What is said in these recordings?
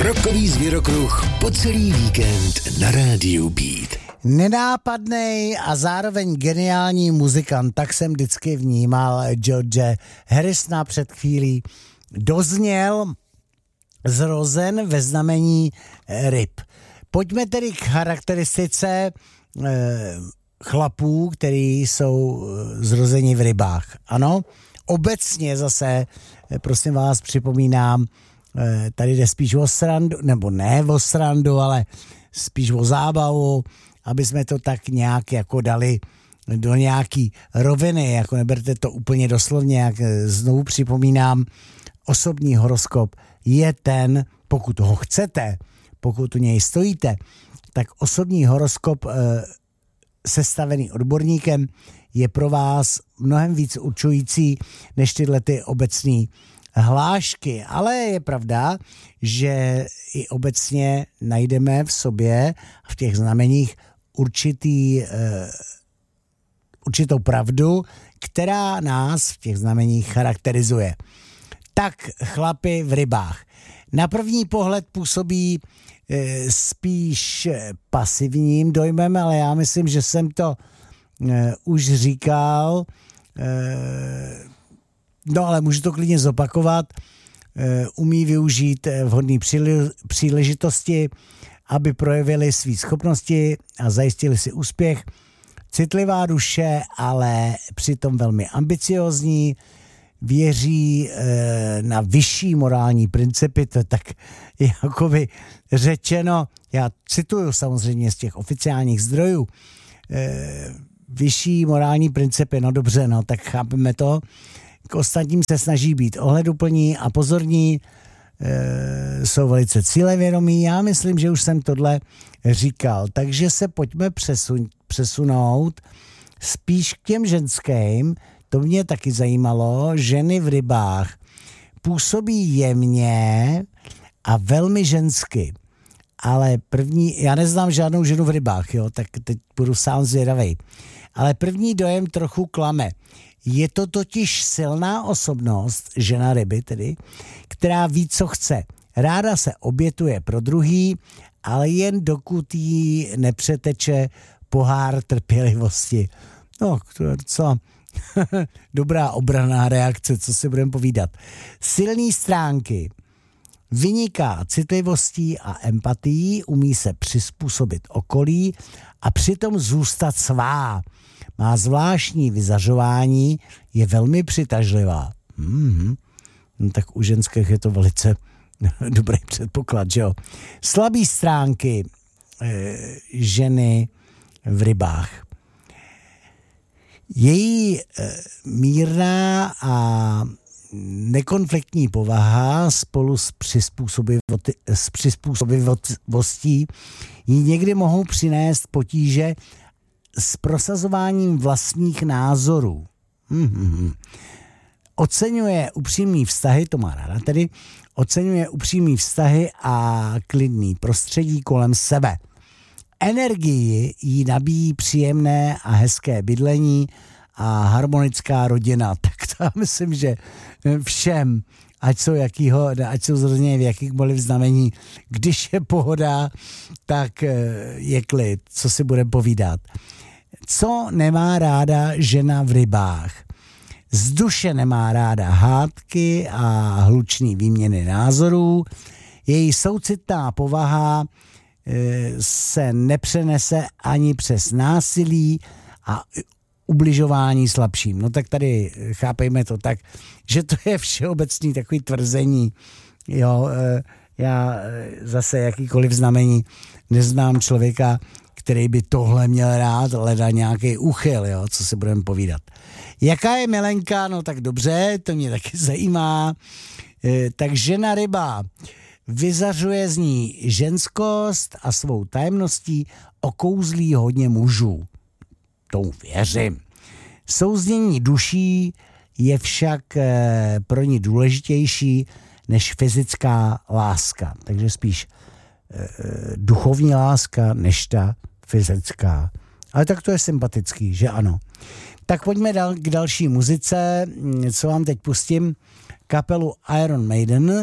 Rockový zvěrokruh po celý víkend na rádiu Beat. Nenápadnej a zároveň geniální muzikant, tak jsem vždycky vnímal George Harrisona před chvílí. Dozněl zrozen ve znamení ryb. Pojďme tedy k charakteristice chlapů, který jsou zrozeni v rybách. Ano, obecně zase, prosím vás, připomínám, tady jde spíš o srandu, nebo ne o srandu, ale spíš o zábavu, aby jsme to tak nějak jako dali do nějaký roviny, jako neberte to úplně doslovně, jak znovu připomínám, osobní horoskop je ten, pokud ho chcete, pokud u něj stojíte, tak osobní horoskop sestavený odborníkem je pro vás mnohem víc určující než tyhle ty obecný hlášky, ale je pravda, že i obecně najdeme v sobě v těch znameních určitou pravdu, která nás v těch znameních charakterizuje. Tak chlapi v rybách. Na první pohled působí spíš pasivním dojmem, ale já myslím, že jsem to už říkal, no ale můžu to klidně zopakovat, umí využít vhodné příležitosti, aby projevili své schopnosti a zajistili si úspěch. Citlivá duše, ale přitom velmi ambiciozní, věří na vyšší morální principy, to je tak jakoby řečeno, já cituju samozřejmě z těch oficiálních zdrojů, vyšší morální principy, no dobře, no tak chápeme to, k ostatním se snaží být ohleduplní a pozorní, jsou velice cílevědomí, já myslím, že už jsem tohle říkal, takže se pojďme přesunout spíš k těm ženským. To mě taky zajímalo, ženy v rybách působí jemně a velmi žensky, ale já neznám žádnou ženu v rybách, jo, tak teď budu sám zvědavej, ale první dojem trochu klame. Je to totiž silná osobnost, žena ryby tedy, která ví, co chce. Ráda se obětuje pro druhý, ale jen dokud jí nepřeteče pohár trpělivosti. No, to je docela dobrá obranná reakce, co si budeme povídat. Silné stránky. Vyniká citlivostí a empatií, umí se přizpůsobit okolí a přitom zůstat svá. Má zvláštní vyzařování, je velmi přitažlivá. No, tak u ženských je to velice dobrý předpoklad, že jo. Slabý stránky ženy v rybách. Její mírná a nekonfliktní povaha spolu s přizpůsobivostí jí někdy mohou přinést potíže s prosazováním vlastních názorů. Oceňuje upřímný vztahy, to má ráda tedy, oceňuje upřímný vztahy a klidný prostředí kolem sebe. Energii jí nabíjí příjemné a hezké bydlení a harmonická rodina. Tak to já myslím, že všem, ať jsou zrození v jakýchkoliv znamení, když je pohoda, tak je klid, co si budeme povídat. Co nemá ráda žena v rybách? Z duše nemá ráda hádky a hlučný výměny názorů. Její soucitná povaha se nepřenese ani přes násilí a ubližování slabším. No tak tady chápejme to tak, že to je všeobecný takový tvrzení. Jo, já zase jakýkoliv znamení neznám člověka, který by tohle měl rád, leda nějaký úchyl, jo, co si budeme povídat. Jaká je milenka? No tak dobře, to mě taky zajímá. Tak žena ryba vyzařuje z ní ženskost a svou tajemností okouzlí hodně mužů. Tomu věřím. Souznění duší je však pro ní důležitější než fyzická láska. Takže spíš duchovní láska než ta fyzická. Ale tak to je sympatický, že ano. Tak pojďme k další muzice, co vám teď pustím. Kapelu Iron Maiden.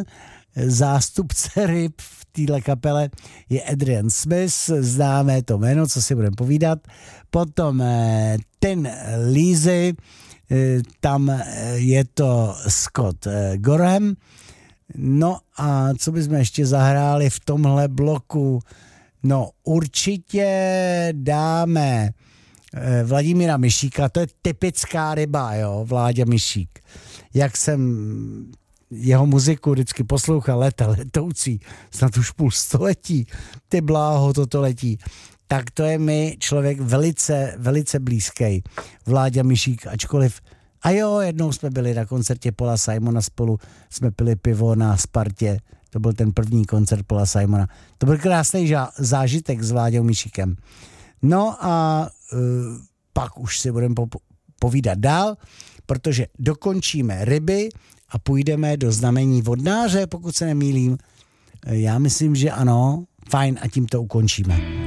zástupce ryb v téhle kapele je Adrian Smith, známé to jméno, co si budeme povídat. Potom Tin Lizzy, tam je to Scott Gorham. No a co bychom ještě zahráli v tomhle bloku? No určitě dáme Vladimíra Mišíka, to je typická ryba, jo, Vláďa Mišík. Jak jsem jeho muziku vždycky poslouchal letoucí, snad už půl století, ty bláho, toto letí, tak to je mi člověk velice, velice blízký. Vláďa Mišík, ačkoliv a jo, jednou jsme byli na koncertě Paula Simona spolu, jsme pili pivo na Spartě, to byl ten první koncert Paula Simona. To byl krásný zážitek s Vláďou Mišíkem. No a pak už si budeme povídat dál, protože dokončíme ryby a půjdeme do znamení vodnáře, pokud se nemýlím. Já myslím, že ano. Fajn, a tím to ukončíme.